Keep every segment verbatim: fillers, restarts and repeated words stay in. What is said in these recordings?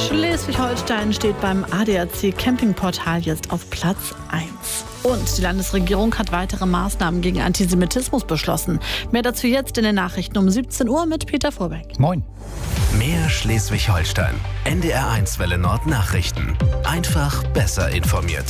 Schleswig-Holstein steht beim A D A C Campingportal jetzt auf Platz eins. Und die Landesregierung hat weitere Maßnahmen gegen Antisemitismus beschlossen. Mehr dazu jetzt in den Nachrichten um siebzehn Uhr mit Peter Vorbeck. Moin. Mehr Schleswig-Holstein. N D R eins Welle Nord Nachrichten. Einfach besser informiert.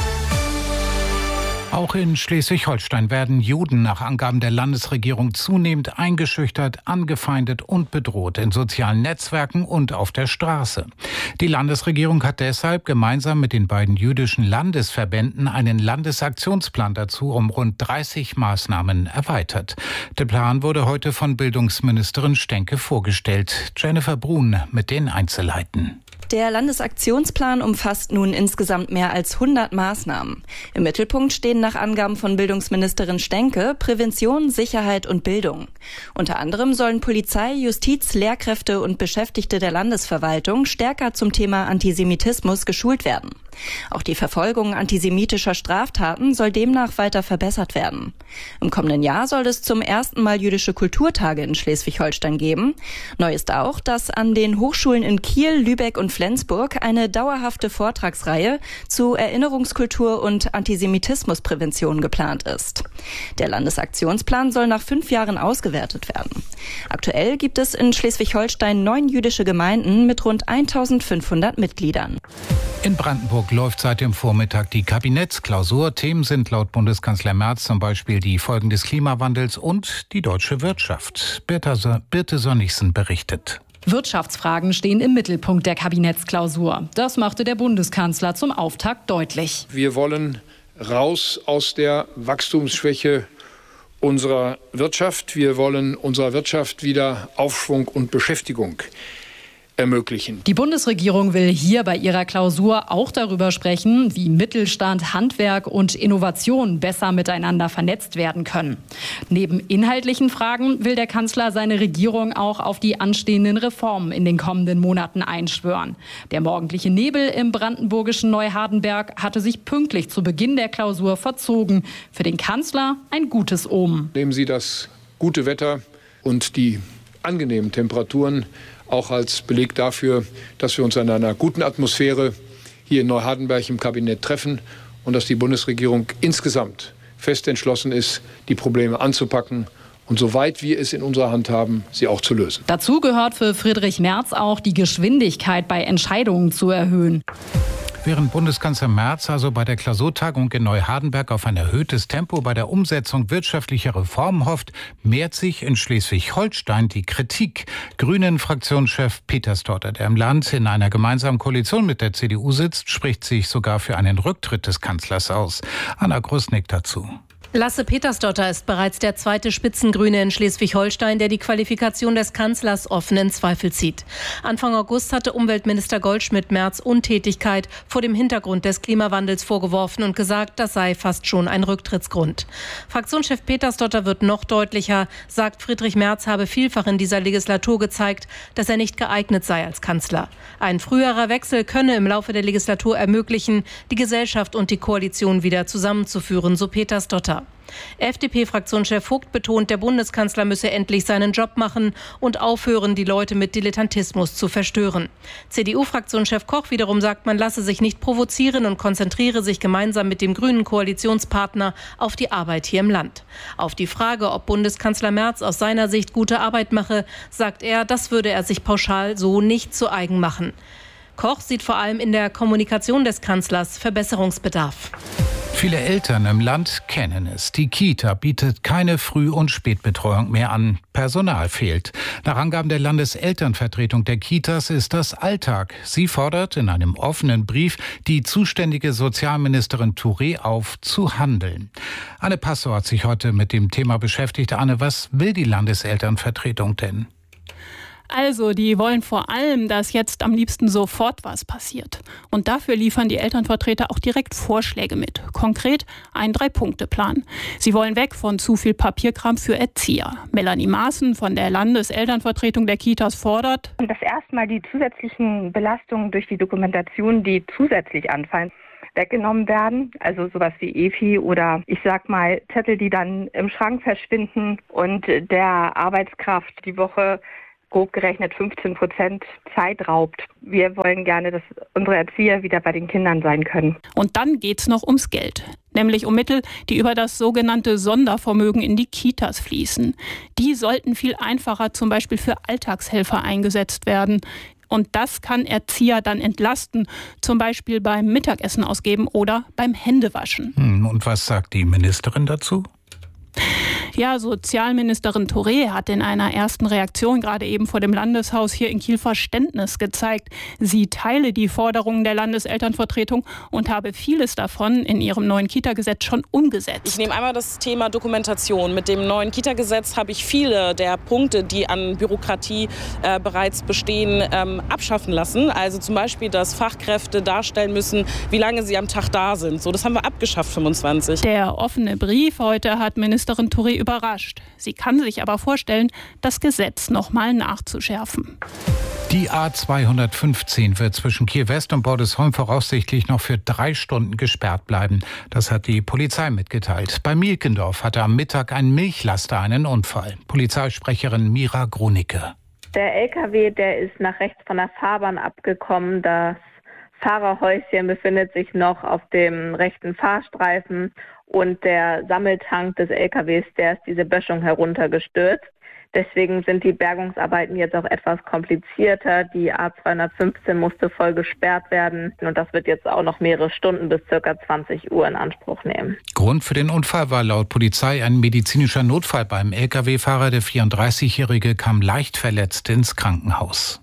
Auch in Schleswig-Holstein werden Juden nach Angaben der Landesregierung zunehmend eingeschüchtert, angefeindet und bedroht in sozialen Netzwerken und auf der Straße. Die Landesregierung hat deshalb gemeinsam mit den beiden jüdischen Landesverbänden einen Landesaktionsplan dazu um rund dreißig Maßnahmen erweitert. Der Plan wurde heute von Bildungsministerin Stenke vorgestellt. Jennifer Brun mit den Einzelheiten. Der Landesaktionsplan umfasst nun insgesamt mehr als hundert Maßnahmen. Im Mittelpunkt stehen nach Angaben von Bildungsministerin Stenke Prävention, Sicherheit und Bildung. Unter anderem sollen Polizei, Justiz, Lehrkräfte und Beschäftigte der Landesverwaltung stärker zum Thema Antisemitismus geschult werden. Auch die Verfolgung antisemitischer Straftaten soll demnach weiter verbessert werden. Im kommenden Jahr soll es zum ersten Mal jüdische Kulturtage in Schleswig-Holstein geben. Neu ist auch, dass an den Hochschulen in Kiel, Lübeck und Flensburg eine dauerhafte Vortragsreihe zu Erinnerungskultur und Antisemitismusprävention geplant ist. Der Landesaktionsplan soll nach fünf Jahren ausgewertet werden. Aktuell gibt es in Schleswig-Holstein neun jüdische Gemeinden mit rund eintausendfünfhundert Mitgliedern. In Brandenburg läuft seit dem Vormittag die Kabinettsklausur. Themen sind laut Bundeskanzler Merz zum Beispiel die Folgen des Klimawandels und die deutsche Wirtschaft. Birte Sönnigsen berichtet. Wirtschaftsfragen stehen im Mittelpunkt der Kabinettsklausur. Das machte der Bundeskanzler zum Auftakt deutlich. Wir wollen raus aus der Wachstumsschwäche unserer Wirtschaft. Wir wollen unserer Wirtschaft wieder Aufschwung und Beschäftigung ermöglichen. Die Bundesregierung will hier bei ihrer Klausur auch darüber sprechen, wie Mittelstand, Handwerk und Innovation besser miteinander vernetzt werden können. Neben inhaltlichen Fragen will der Kanzler seine Regierung auch auf die anstehenden Reformen in den kommenden Monaten einschwören. Der morgendliche Nebel im brandenburgischen Neuhardenberg hatte sich pünktlich zu Beginn der Klausur verzogen. Für den Kanzler ein gutes Omen. Nehmen Sie das gute Wetter und die angenehmen Temperaturen auch als Beleg dafür, dass wir uns in einer guten Atmosphäre hier in Neuhardenberg im Kabinett treffen und dass die Bundesregierung insgesamt fest entschlossen ist, die Probleme anzupacken und soweit wir es in unserer Hand haben, sie auch zu lösen. Dazu gehört für Friedrich Merz auch, die Geschwindigkeit bei Entscheidungen zu erhöhen. Während Bundeskanzler Merz also bei der Klausurtagung in Neuhardenberg auf ein erhöhtes Tempo bei der Umsetzung wirtschaftlicher Reformen hofft, mehrt sich in Schleswig-Holstein die Kritik. Grünen-Fraktionschef Petersdotter, der im Land in einer gemeinsamen Koalition mit der C D U sitzt, spricht sich sogar für einen Rücktritt des Kanzlers aus. Anna Grusnick dazu. Lasse Petersdotter ist bereits der zweite Spitzengrüne in Schleswig-Holstein, der die Qualifikation des Kanzlers offen in Zweifel zieht. Anfang August hatte Umweltminister Goldschmidt Merz Untätigkeit vor dem Hintergrund des Klimawandels vorgeworfen und gesagt, das sei fast schon ein Rücktrittsgrund. Fraktionschef Petersdotter wird noch deutlicher, sagt, Friedrich Merz habe vielfach in dieser Legislatur gezeigt, dass er nicht geeignet sei als Kanzler. Ein früherer Wechsel könne im Laufe der Legislatur ermöglichen, die Gesellschaft und die Koalition wieder zusammenzuführen, so Petersdotter. F D P-Fraktionschef Vogt betont, der Bundeskanzler müsse endlich seinen Job machen und aufhören, die Leute mit Dilettantismus zu verstören. C D U-Fraktionschef Koch wiederum sagt, man lasse sich nicht provozieren und konzentriere sich gemeinsam mit dem grünen Koalitionspartner auf die Arbeit hier im Land. Auf die Frage, ob Bundeskanzler Merz aus seiner Sicht gute Arbeit mache, sagt er, das würde er sich pauschal so nicht zu eigen machen. Koch sieht vor allem in der Kommunikation des Kanzlers Verbesserungsbedarf. Viele Eltern im Land kennen es. Die Kita bietet keine Früh- und Spätbetreuung mehr an. Personal fehlt. Nach Angaben der Landeselternvertretung der Kitas ist das Alltag. Sie fordert in einem offenen Brief die zuständige Sozialministerin Touré auf, zu handeln. Anne Passow hat sich heute mit dem Thema beschäftigt. Anne, was will die Landeselternvertretung denn? Also, die wollen vor allem, dass jetzt am liebsten sofort was passiert. Und dafür liefern die Elternvertreter auch direkt Vorschläge mit. Konkret einen Drei-Punkte-Plan. Sie wollen weg von zu viel Papierkram für Erzieher. Melanie Maaßen von der Landeselternvertretung der Kitas fordert, dass erstmal die zusätzlichen Belastungen durch die Dokumentation, die zusätzlich anfallen, weggenommen werden. Also sowas wie E F I oder ich sag mal Zettel, die dann im Schrank verschwinden und der Arbeitskraft die Woche grob gerechnet fünfzehn Prozent Zeit raubt. Wir wollen gerne, dass unsere Erzieher wieder bei den Kindern sein können. Und dann geht's noch ums Geld. Nämlich um Mittel, die über das sogenannte Sondervermögen in die Kitas fließen. Die sollten viel einfacher zum Beispiel für Alltagshelfer eingesetzt werden. Und das kann Erzieher dann entlasten, zum Beispiel beim Mittagessen ausgeben oder beim Händewaschen. Und was sagt die Ministerin dazu? Ja, Sozialministerin Touré hat in einer ersten Reaktion gerade eben vor dem Landeshaus hier in Kiel Verständnis gezeigt. Sie teile die Forderungen der Landeselternvertretung und habe vieles davon in ihrem neuen Kita-Gesetz schon umgesetzt. Ich nehme einmal das Thema Dokumentation. Mit dem neuen Kita-Gesetz habe ich viele der Punkte, die an Bürokratie äh, bereits bestehen, ähm, abschaffen lassen. Also zum Beispiel, dass Fachkräfte darstellen müssen, wie lange sie am Tag da sind. So, das haben wir abgeschafft, fünfundzwanzig. Der offene Brief heute hat Ministerin Touré überrascht. Sie kann sich aber vorstellen, das Gesetz noch mal nachzuschärfen. Die A zweihundertfünfzehn wird zwischen Kiel West und Bordesholm voraussichtlich noch für drei Stunden gesperrt bleiben. Das hat die Polizei mitgeteilt. Bei Mielkendorf hatte am Mittag ein Milchlaster einen Unfall. Polizeisprecherin Mira Grunicke. Der L K W, der ist nach rechts von der Fahrbahn abgekommen. Das Fahrerhäuschen befindet sich noch auf dem rechten Fahrstreifen und der Sammeltank des L K Ws, der ist diese Böschung heruntergestürzt. Deswegen sind die Bergungsarbeiten jetzt auch etwas komplizierter. Die A zweihundertfünfzehn musste voll gesperrt werden und das wird jetzt auch noch mehrere Stunden bis ca. zwanzig Uhr in Anspruch nehmen. Grund für den Unfall war laut Polizei ein medizinischer Notfall beim L K W-Fahrer. Der vierunddreißigjährige kam leicht verletzt ins Krankenhaus.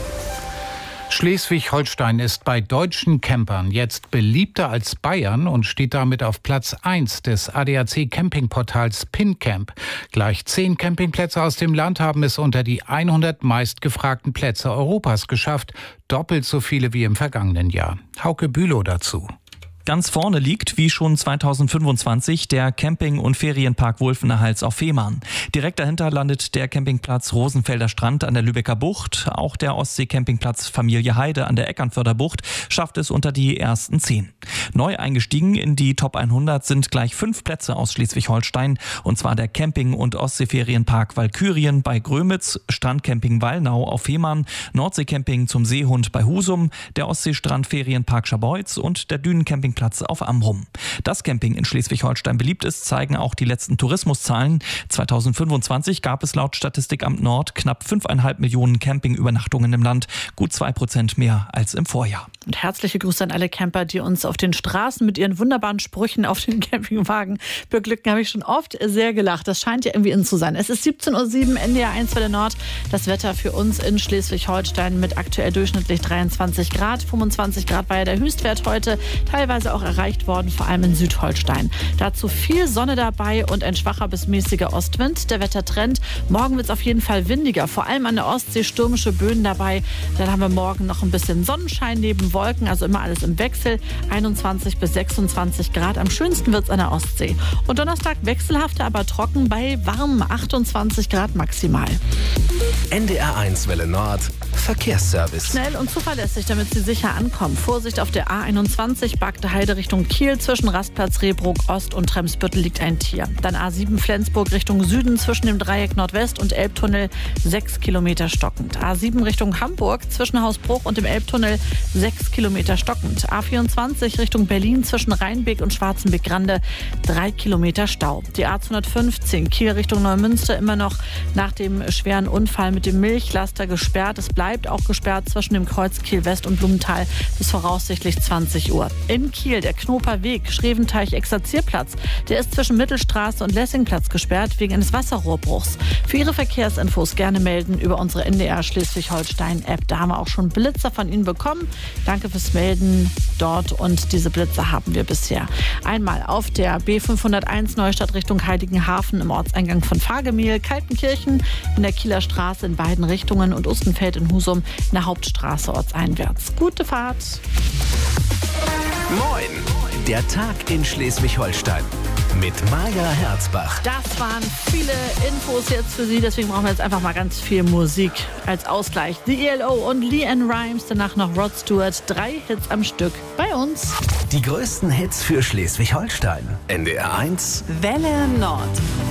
Schleswig-Holstein ist bei deutschen Campern jetzt beliebter als Bayern und steht damit auf Platz eins des A D A C-Campingportals PinCamp. Gleich zehn Campingplätze aus dem Land haben es unter die hundert meistgefragten Plätze Europas geschafft. Doppelt so viele wie im vergangenen Jahr. Hauke Bülow dazu. Ganz vorne liegt, wie schon zweitausendfünfundzwanzig, der Camping- und Ferienpark Wulfener Hals auf Fehmarn. Direkt dahinter landet der Campingplatz Rosenfelder Strand an der Lübecker Bucht. Auch der Ostsee-Campingplatz Familie Heide an der Eckernförder Bucht schafft es unter die ersten zehn. Neu eingestiegen in die Top hundert sind gleich fünf Plätze aus Schleswig-Holstein. Und zwar der Camping- und Ostseeferienpark Walkürien bei Grömitz, Strandcamping Wallnau auf Fehmarn, Nordseecamping zum Seehund bei Husum, der Ostseestrandferienpark Scharbeutz und der Dünencamping Platz auf Amrum. Dass Camping in Schleswig-Holstein beliebt ist, zeigen auch die letzten Tourismuszahlen. zweitausendfünfundzwanzig gab es laut Statistikamt Nord knapp fünfeinhalb Millionen Campingübernachtungen im Land, gut zwei Prozent mehr als im Vorjahr. Und herzliche Grüße an alle Camper, die uns auf den Straßen mit ihren wunderbaren Sprüchen auf den Campingwagen beglücken. Habe ich schon oft sehr gelacht. Das scheint ja irgendwie in zu sein. Es ist siebzehn Uhr sieben, N D R eins Welle Nord. Das Wetter für uns in Schleswig-Holstein mit aktuell durchschnittlich dreiundzwanzig Grad. fünfundzwanzig Grad war ja der Höchstwert heute. Teilweise auch erreicht worden, vor allem in Südholstein. Dazu viel Sonne dabei und ein schwacher bis mäßiger Ostwind. Der Wettertrend. Morgen wird es auf jeden Fall windiger. Vor allem an der Ostsee stürmische Böen dabei. Dann haben wir morgen noch ein bisschen Sonnenschein neben Wolken, also immer alles im Wechsel. einundzwanzig bis sechsundzwanzig Grad. Am schönsten wird es an der Ostsee. Und Donnerstag wechselhafter, aber trocken bei warm achtundzwanzig Grad maximal. N D R eins Welle Nord Verkehrsservice. Schnell und zuverlässig, damit Sie sicher ankommen. Vorsicht auf der A einundzwanzig, Bagde Heide Richtung Kiel. Zwischen Rastplatz Rehbrook Ost und Tremsbüttel liegt ein Tier. Dann A sieben Flensburg Richtung Süden zwischen dem Dreieck Nordwest und Elbtunnel sechs Kilometer stockend. A sieben Richtung Hamburg zwischen Hausbruch und dem Elbtunnel sechs Kilometer stockend. A vierundzwanzig Richtung Berlin zwischen Rheinbeek und Schwarzenbeck-Grande drei Kilometer Stau. Die A zweihundertfünfzehn Kiel Richtung Neumünster immer noch nach dem schweren Unfall mit dem Milchlaster gesperrt. Es bleibt auch gesperrt zwischen dem Kreuz Kiel West und Blumenthal bis voraussichtlich zwanzig Uhr. In Kiel der Knoper Weg, Schreventeich-Exerzierplatz. Der ist zwischen Mittelstraße und Lessingplatz gesperrt wegen eines Wasserrohrbruchs. Für Ihre Verkehrsinfos gerne melden über unsere N D R Schleswig-Holstein-App. Da haben wir auch schon Blitzer von Ihnen bekommen. Danke fürs Melden dort und diese Blitzer haben wir bisher. Einmal auf der B fünfhunderteins Neustadt Richtung Heiligenhafen im Ortseingang von Fagemehl, Kaltenkirchen in der Kieler Straße in beiden Richtungen und Ustenfeld in Husum in der Hauptstraße ortseinwärts. Gute Fahrt! Moin! Der Tag in Schleswig-Holstein mit Maja Herzbach. Das waren viele Infos jetzt für Sie, deswegen brauchen wir jetzt einfach mal ganz viel Musik als Ausgleich. The E L O und LeAnn Rimes, danach noch Rod Stewart, drei Hits am Stück bei uns. Die größten Hits für Schleswig-Holstein. N D R eins Welle Nord.